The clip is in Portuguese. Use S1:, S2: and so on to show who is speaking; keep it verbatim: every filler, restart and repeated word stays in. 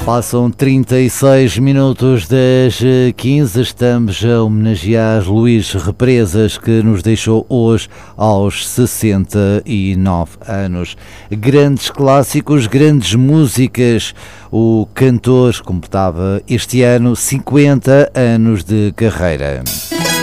S1: Passam trinta e seis minutos das quinze, estamos a homenagear Luís Represas, que nos deixou hoje aos sessenta e nove anos. Grandes clássicos, grandes músicas. O cantor completava este ano cinquenta anos de carreira.